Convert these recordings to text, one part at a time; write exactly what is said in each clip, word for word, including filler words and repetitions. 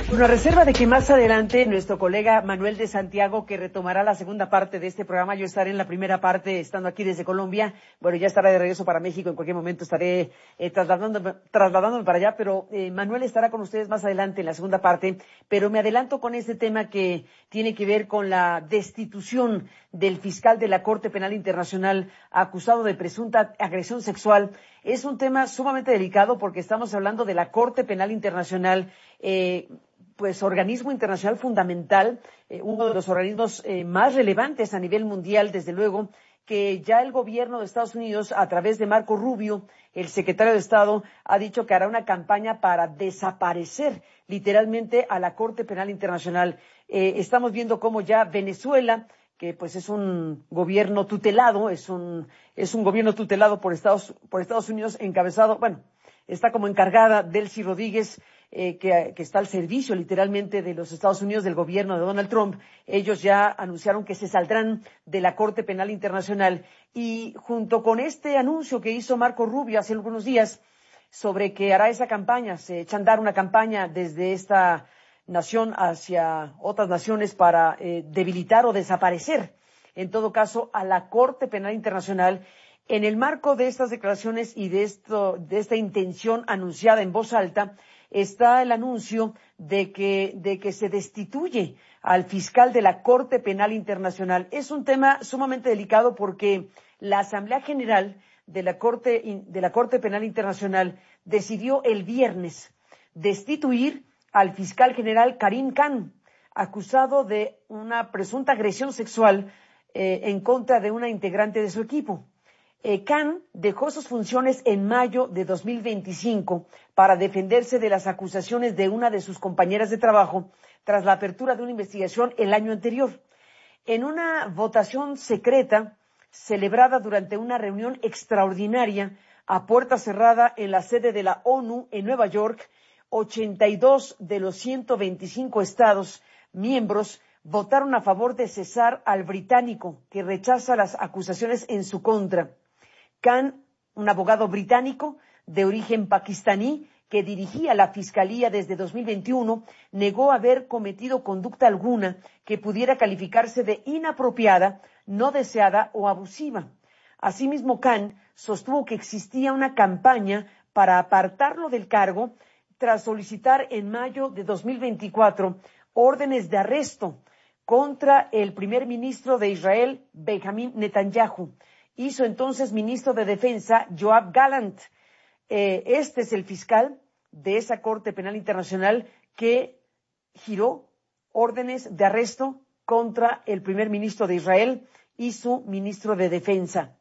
Bueno, a reserva de que más adelante nuestro colega Manuel de Santiago, que retomará la segunda parte de este programa, yo estaré en la primera parte estando aquí desde Colombia. Bueno, ya estará de regreso para México, en cualquier momento estaré eh, trasladándome, trasladándome para allá, pero eh, Manuel estará con ustedes más adelante en la segunda parte. Pero me adelanto con este tema que tiene que ver con la destitución del fiscal de la Corte Penal Internacional acusado de presunta agresión sexual. Es un tema sumamente delicado porque estamos hablando de la Corte Penal Internacional, eh, pues organismo internacional fundamental, eh, uno de los organismos eh, más relevantes a nivel mundial, desde luego, que ya el gobierno de Estados Unidos, a través de Marco Rubio, el secretario de Estado, ha dicho que hará una campaña para desaparecer literalmente a la Corte Penal Internacional. Eh, estamos viendo cómo ya Venezuela, que pues es un gobierno tutelado, es un, es un gobierno tutelado por Estados, por Estados Unidos, encabezado, bueno, está como encargada Delcy Rodríguez, eh, que, que está al servicio literalmente de los Estados Unidos, del gobierno de Donald Trump. Ellos ya anunciaron que se saldrán de la Corte Penal Internacional y junto con este anuncio que hizo Marco Rubio hace algunos días sobre que hará esa campaña, se echa a andar una campaña desde esta nación hacia otras naciones para eh, debilitar o desaparecer, en todo caso, a la Corte Penal Internacional. En el marco de estas declaraciones y de esto, de esta intención anunciada en voz alta, está el anuncio de que, de que se destituye al fiscal de la Corte Penal Internacional. Es un tema sumamente delicado porque la Asamblea General de la Corte, de la Corte Penal Internacional decidió el viernes destituir al fiscal general Karim Khan, acusado de una presunta agresión sexual eh, en contra de una integrante de su equipo. Eh, Khan dejó sus funciones en mayo de dos mil veinticinco para defenderse de las acusaciones de una de sus compañeras de trabajo tras la apertura de una investigación el año anterior. En una votación secreta celebrada durante una reunión extraordinaria a puerta cerrada en la sede de la ONU en Nueva York, ochenta y dos de los ciento veinticinco estados miembros votaron a favor de cesar al británico que rechaza las acusaciones en su contra. Khan, un abogado británico de origen pakistaní que dirigía la Fiscalía desde dos mil veintiuno, negó haber cometido conducta alguna que pudiera calificarse de inapropiada, no deseada o abusiva. Asimismo, Khan sostuvo que existía una campaña para apartarlo del cargo tras solicitar en mayo de dos mil veinticuatro órdenes de arresto contra el primer ministro de Israel, Benjamín Netanyahu, y su entonces ministro de Defensa, Yoav Gallant. Eh, este es el fiscal de esa Corte Penal Internacional que giró órdenes de arresto contra el primer ministro de Israel y su ministro de Defensa.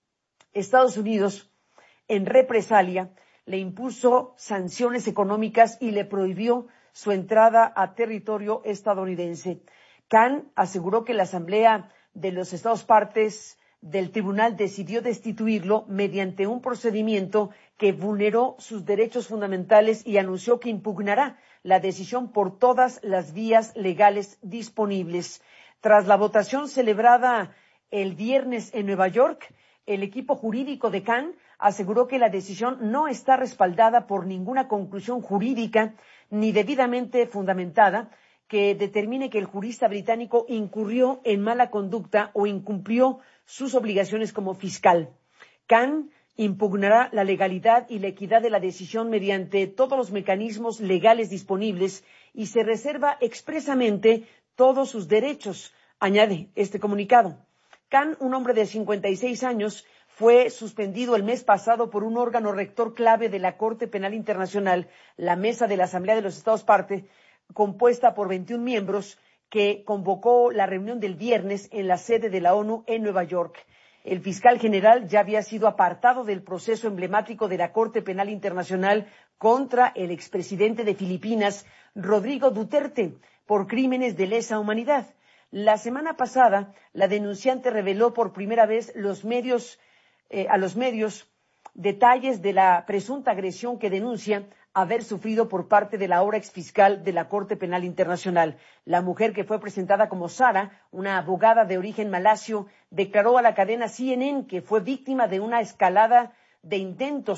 Estados Unidos, en represalia, le impuso sanciones económicas y le prohibió su entrada a territorio estadounidense. Khan aseguró que la Asamblea de los Estados partes del tribunal decidió destituirlo mediante un procedimiento que vulneró sus derechos fundamentales y anunció que impugnará la decisión por todas las vías legales disponibles. Tras la votación celebrada el viernes en Nueva York, el equipo jurídico de Khan aseguró que la decisión no está respaldada por ninguna conclusión jurídica ni debidamente fundamentada que determine que el jurista británico incurrió en mala conducta o incumplió sus obligaciones como fiscal. Khan impugnará la legalidad y la equidad de la decisión mediante todos los mecanismos legales disponibles y se reserva expresamente todos sus derechos, añade este comunicado. Khan, un hombre de cincuenta y seis años, fue suspendido el mes pasado por un órgano rector clave de la Corte Penal Internacional, la Mesa de la Asamblea de los Estados Partes, compuesta por veintiún miembros, que convocó la reunión del viernes en la sede de la ONU en Nueva York. El fiscal general ya había sido apartado del proceso emblemático de la Corte Penal Internacional contra el expresidente de Filipinas, Rodrigo Duterte, por crímenes de lesa humanidad. La semana pasada, la denunciante reveló por primera vez los medios, eh, a los medios detalles de la presunta agresión que denuncia haber sufrido por parte de la ahora exfiscal de la Corte Penal Internacional. La mujer, que fue presentada como Sara, una abogada de origen malasio, declaró a la cadena C N N que fue víctima de una escalada de intentos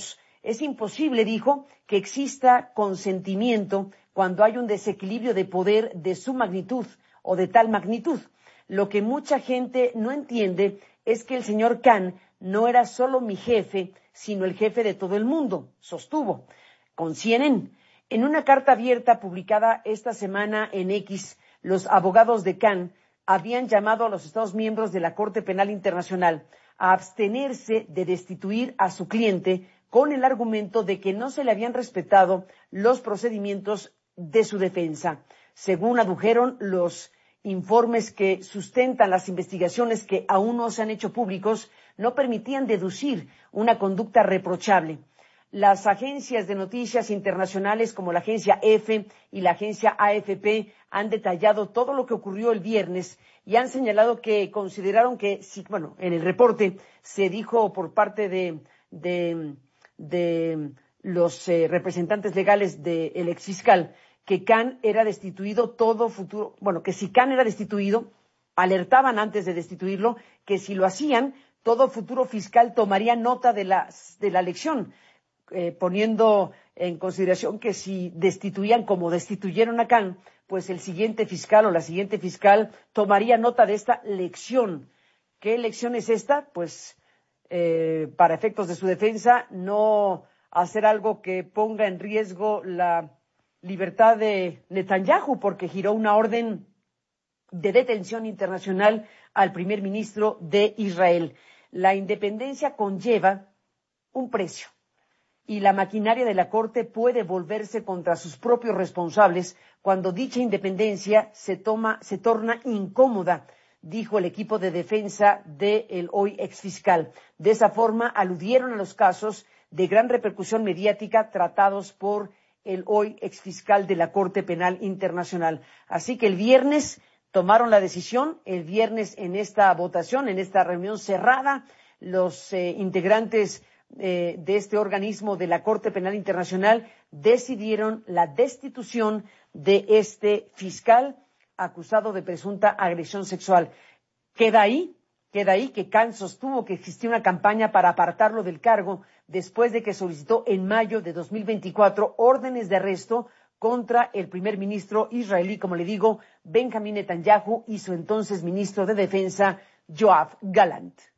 Es imposible, dijo, que exista consentimiento cuando hay un desequilibrio de poder de su magnitud o de tal magnitud. Lo que mucha gente no entiende es que el señor Khan no era solo mi jefe, sino el jefe de todo el mundo, sostuvo. Con C N N, en una carta abierta publicada esta semana en X, los abogados de Khan habían llamado a los Estados miembros de la Corte Penal Internacional a abstenerse de destituir a su cliente con el argumento de que no se le habían respetado los procedimientos de su defensa. Según adujeron los informes que sustentan las investigaciones que aún no se han hecho públicos, no permitían deducir una conducta reprochable. Las agencias de noticias internacionales como la agencia EFE y la agencia A F P han detallado todo lo que ocurrió el viernes y han señalado que consideraron que, sí, bueno, en el reporte se dijo por parte de, de, de los eh, representantes legales del exfiscal que Khan era destituido todo futuro, bueno, que si Khan era destituido, alertaban antes de destituirlo que si lo hacían, todo futuro fiscal tomaría nota de la, de la lección. Eh, poniendo en consideración que si destituían como destituyeron a Khan, pues el siguiente fiscal o la siguiente fiscal tomaría nota de esta lección. ¿Qué lección es esta? Pues eh, para efectos de su defensa, no hacer algo que ponga en riesgo la libertad de Netanyahu, porque giró una orden de detención internacional al primer ministro de Israel. La independencia conlleva un precio, y la maquinaria de la Corte puede volverse contra sus propios responsables cuando dicha independencia se toma, se torna incómoda, dijo el equipo de defensa del hoy exfiscal. De esa forma, aludieron a los casos de gran repercusión mediática tratados por el hoy exfiscal de la Corte Penal Internacional. Así que el viernes tomaron la decisión, el viernes en esta votación, en esta reunión cerrada, los eh, integrantes Eh, de este organismo de la Corte Penal Internacional decidieron la destitución de este fiscal acusado de presunta agresión sexual. Queda ahí, queda ahí que Khan sostuvo que existía una campaña para apartarlo del cargo después de que solicitó en mayo de dos mil veinticuatro órdenes de arresto contra el primer ministro israelí, como le digo, Benjamín Netanyahu, y su entonces ministro de Defensa, Yoav Gallant.